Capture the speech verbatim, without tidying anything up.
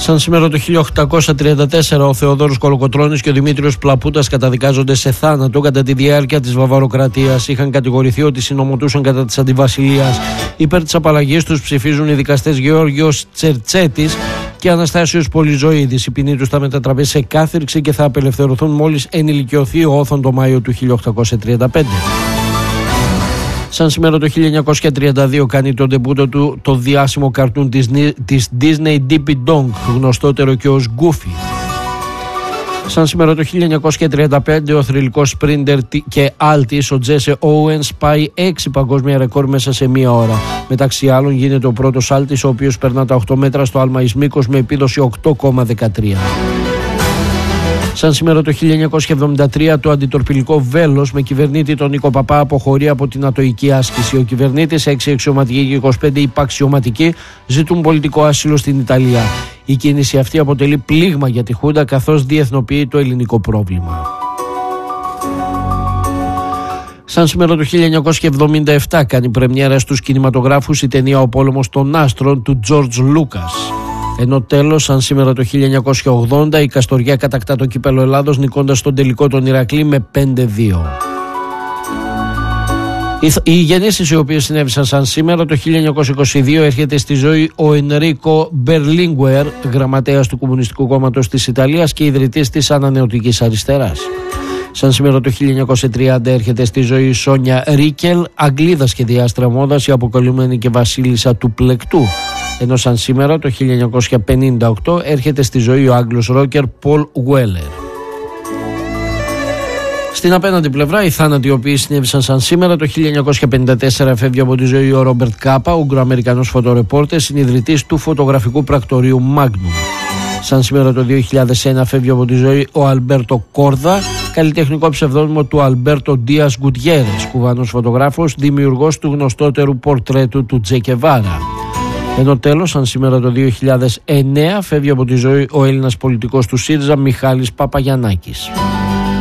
Σαν σήμερα το χίλια οκτακόσια τριάντα τέσσερα ο Θεοδόρος Κολοκοτρώνης και ο Δημήτριος Πλαπούτας καταδικάζονται σε θάνατο κατά τη διάρκεια της Βαβαροκρατίας. Είχαν κατηγορηθεί ότι συνομωτούσαν κατά της αντιβασιλείας. Υπέρ της απαλλαγής τους ψηφίζουν οι δικαστές Γεώργιος Τσερτσέτης και Αναστάσιος Πολυζωίδης. Η ποινή τους θα μετατραπεί σε κάθυρξη και θα απελευθερωθούν μόλις ενηλικιωθεί ο Όθων το Μάιο του χίλια οκτακόσια τριάντα πέντε. Σαν σήμερα το χίλια εννιακόσια τριάντα δύο κάνει τον ντεμπούτο του το διάσημο καρτούν της, της Disney Dippy Dong, γνωστότερο και ως Goofy. Σαν σήμερα το χίλια εννιακόσια τριάντα πέντε ο θρυλικός σπρίντερ και άλτης ο Τζέσε Όουενς πάει έξι παγκόσμια ρεκόρ μέσα σε μία ώρα. Μεταξύ άλλων γίνεται ο πρώτος άλτης ο οποίος περνά τα οκτώ μέτρα στο άλμα εις μήκος με επίδοση οκτώ κόμμα δεκατρία. Σαν σήμερα το χίλια εννιακόσια εβδομήντα τρία το αντιτορπιλικό Βέλος με κυβερνήτη τον Νίκο Παπά αποχωρεί από την ατοική άσκηση. Ο κυβερνήτης, έξι αξιωματικοί και είκοσι πέντε υπαξιωματικοί ζητούν πολιτικό άσυλο στην Ιταλία. Η κίνηση αυτή αποτελεί πλήγμα για τη Χούντα καθώς διεθνοποιεί το ελληνικό πρόβλημα. Σαν σήμερα το χίλια εννιακόσια εβδομήντα επτά κάνει πρεμιέρα στους κινηματογράφους η ταινία «Ο πόλεμος των άστρων» του Τζορτζ Λούκας. Ενώ τέλος, σαν σήμερα το χίλια εννιακόσια ογδόντα, η Καστοριά κατακτά το κύπελλο Ελλάδος νικώντας τον τελικό τον Ηρακλή με πέντε δύο. Οι γεννήσεις οι οποίες συνέβησαν σαν σήμερα το χίλια εννιακόσια είκοσι δύο έρχεται στη ζωή ο Ενρίκο Μπερλίνγκουερ, γραμματέας του Κομμουνιστικού Κόμματος της Ιταλίας και ιδρυτής της Ανανεωτικής Αριστεράς. Σαν σήμερα το χίλια εννιακόσια τριάντα έρχεται στη ζωή η Σόνια Ρίκελ, Αγγλίδα σχεδιάστρια μόδας, η αποκαλούμενη και βασίλισσα του πλεκτού. Ενώ σαν σήμερα το χίλια εννιακόσια πενήντα οκτώ έρχεται στη ζωή ο Άγγλος ρόκερ Πολ Γουέλερ. Στην απέναντι πλευρά, οι θάνατοι οι οποίοι συνέβησαν σαν σήμερα το χίλια εννιακόσια πενήντα τέσσερα φεύγει από τη ζωή ο Ρόμπερτ Κάπα, Ουγγροαμερικανός φωτορεπόρτερ, συνιδρυτής του φωτογραφικού πρακτορείου Magnum. Σαν σήμερα το δύο χιλιάδες ένα φεύγει από τη ζωή ο Αλμπέρτο Κόρδα, καλλιτεχνικό ψευδόνυμο του Αλμπέρτο Ντίας Γκουτιέρες, κουβανός φωτογράφος, δημιουργός του γνωστότερου πορτρέτου του Τζε Γκεβάρα. Ενώ τέλος, σαν σήμερα το δύο χιλιάδες εννέα φεύγει από τη ζωή ο Έλληνας πολιτικός του ΣΥΡΙΖΑ Μιχάλης Παπαγιαννάκης.